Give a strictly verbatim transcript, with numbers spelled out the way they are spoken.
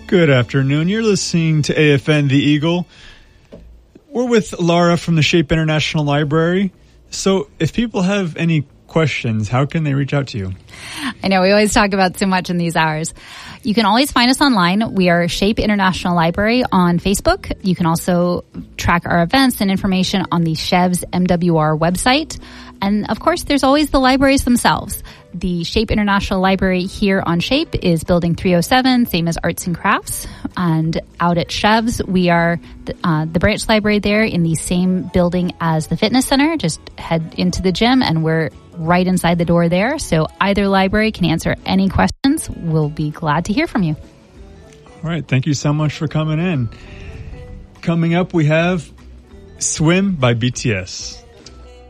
Good afternoon. You're listening to A F N The Eagle. We're with Laura from the Shape International Library. So if people have any questions, how can they reach out to you? I know we always talk about so much in these hours. You can always find us online. We are Shape International Library on Facebook. You can also track our events and information on the Chevs M W R website. And of course, there's always the libraries themselves. The Shape International Library here on Shape is Building three oh seven, same as Arts and Crafts. And out at Chevs, we are the, uh, the branch library there in the same building as the fitness center. Just head into the gym and we're right inside the door there. So either library can answer any questions. We'll be glad to hear from you. All right. Thank you so much for coming in. Coming up, we have Swim by B T S.